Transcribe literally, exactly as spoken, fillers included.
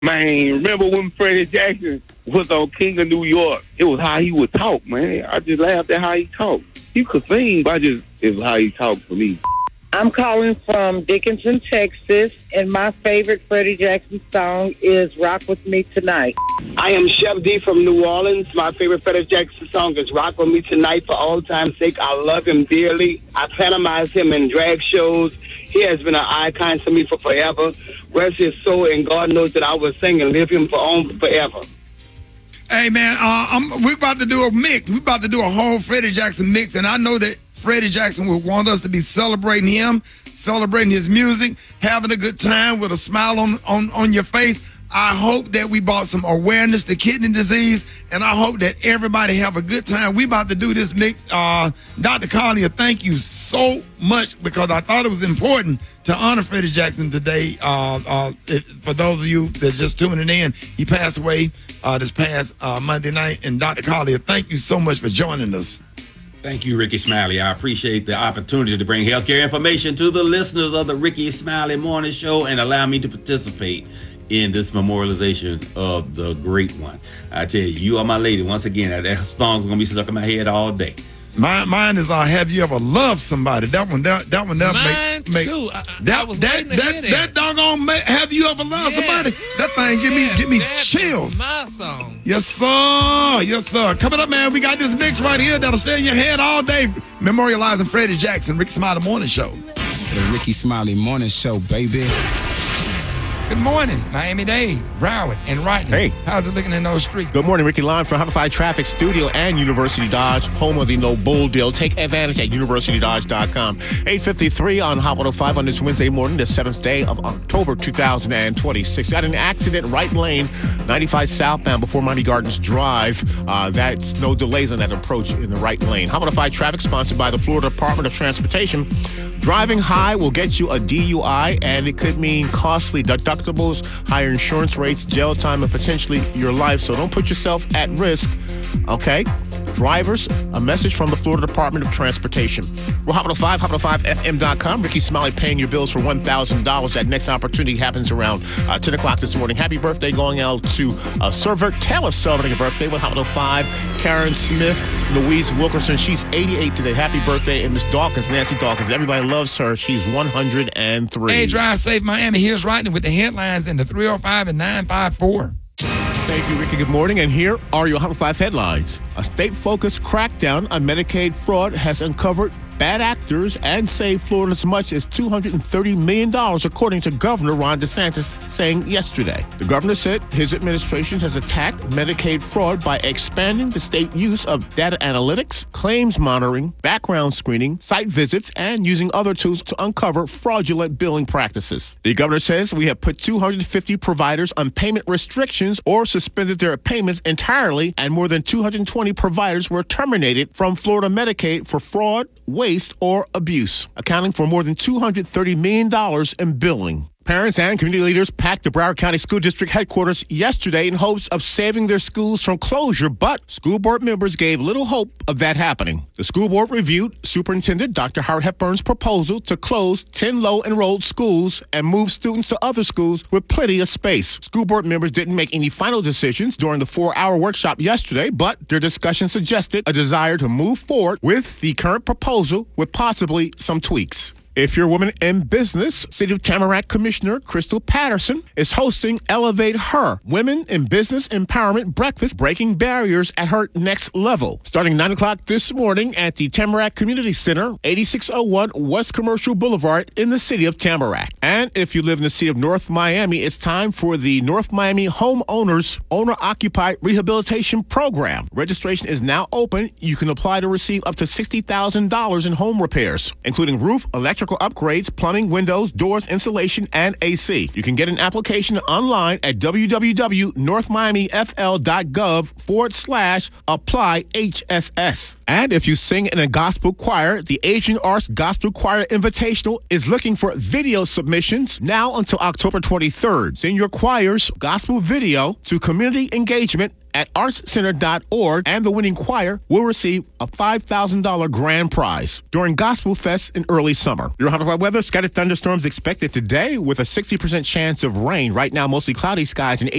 Man, remember when Freddie Jackson was on King of New York? It was how he would talk, man. I just laughed at how he talked. He could sing, but I just, it was how he talked for me. I'm calling from Dickinson, Texas, and my favorite Freddie Jackson song is Rock With Me Tonight. I am Chef D from New Orleans. My favorite Freddie Jackson song is Rock With Me Tonight. For all time's sake, I love him dearly. I platomize him in drag shows. He has been an icon to me for forever. Rest his soul, and God knows that I will sing and live him for on forever. Hey, man, uh, I'm, we're about to do a mix. We're about to do a whole Freddie Jackson mix, and I know that Freddie Jackson would want us to be celebrating him, celebrating his music, having a good time with a smile on, on, on your face. I hope that we brought some awareness to kidney disease, and I hope that everybody have a good time. We about to do this mix. Uh, Doctor Collier, thank you so much, because I thought it was important to honor Freddie Jackson today. Uh, uh, it, for those of you that just tuning in, he passed away uh, this past uh, Monday night. And Doctor Collier, thank you so much for joining us. Thank you, Ricky Smiley. I appreciate the opportunity to bring healthcare information to the listeners of the Ricky Smiley Morning Show and allow me to participate in this memorialization of the great one. I tell you, you are my lady. Once again, that song's going to be stuck in my head all day. Mine, mine is uh, Have You Ever Loved Somebody? That one, that, that one, that Mine make, make too. I, that, I was that, waiting to that, hear that, that. that doggone ma- Have You Ever Loved Yes. Somebody? That thing give me, Yeah, give me that's chills. my song. Yes, sir. Yes, sir. Coming up, man, we got this mix right here that'll stay in your head all day. Memorializing Freddie Jackson, Ricky Smiley Morning Show. The Ricky Smiley Morning Show, baby. Good morning, Miami-Dade, Broward, and Raleigh. Hey. How's it looking in those streets? Good morning, Ricky Live from Hottify Traffic Studio and University Dodge, home of the No Bull deal. Take advantage at university dodge dot com. eight fifty-three on Hot one oh five on this Wednesday morning, the seventh day of October two thousand twenty-six. Got an accident right lane, ninety-five southbound before Miami Gardens Drive. Uh, that's no delays on that approach in the right lane. Hot one oh five Traffic sponsored by the Florida Department of Transportation. Driving high will get you a D U I, and it could mean costly deductibles, higher insurance rates, jail time, and potentially your life. So don't put yourself at risk, okay? Drivers, a message from the Florida Department of Transportation. We're Hot one oh five, hot one oh five F M dot com. Ricky Smiley paying your bills for one thousand dollars. That next opportunity happens around uh, ten o'clock this morning. Happy birthday going out to uh, Servert Taylor, celebrating a birthday with Hot one oh five. Karen Smith, Louise Wilkerson. She's eighty-eight today. Happy birthday. And Miss Dawkins, Nancy Dawkins. Everybody loves her. She's one hundred three. Hey, Drive Safe Miami. Here's Rodney with the headlines in the three oh five and nine five four. Thank you, Ricky. Good morning. And here are your Hot one oh five headlines. A state-focused crackdown on Medicaid fraud has uncovered bad actors and saved Florida as much as two hundred thirty million dollars, according to Governor Ron DeSantis saying yesterday. The governor said his administration has attacked Medicaid fraud by expanding the state use of data analytics, claims monitoring, background screening, site visits, and using other tools to uncover fraudulent billing practices. The governor says we have put two hundred fifty providers on payment restrictions or suspended their payments entirely, and more than two hundred twenty providers were terminated from Florida Medicaid for fraud, waste, or abuse, accounting for more than two hundred thirty million dollars in billing. Parents and community leaders packed the Broward County School District headquarters yesterday in hopes of saving their schools from closure, but school board members gave little hope of that happening. The school board reviewed Superintendent Doctor Howard Hepburn's proposal to close ten low-enrolled schools and move students to other schools with plenty of space. School board members didn't make any final decisions during the four-hour workshop yesterday, but their discussion suggested a desire to move forward with the current proposal with possibly some tweaks. If you're a woman in business, City of Tamarack Commissioner Crystal Patterson is hosting Elevate Her Women in Business Empowerment Breakfast, breaking barriers at her next level. Starting nine o'clock this morning at the Tamarack Community Center, eighty-six oh one West Commercial Boulevard in the City of Tamarack. And if you live in the city of North Miami, it's time for the North Miami Homeowners Owner-Occupied Rehabilitation Program. Registration is now open. You can apply to receive up to sixty thousand dollars in home repairs, including roof, electrical, upgrades, plumbing, windows, doors, insulation, and A C. You can get an application online at www.northmiamifl.gov forward slash apply H S S. And if you sing in a gospel choir, the Asian Arts Gospel Choir Invitational is looking for video submissions now until October twenty-third. Send your choir's gospel video to community engagement at arts center dot org, and the winning choir will receive a five thousand dollars grand prize during Gospel Fest in early summer. Your Hot weather, scattered thunderstorms expected today with a sixty percent chance of rain. Right now, mostly cloudy skies and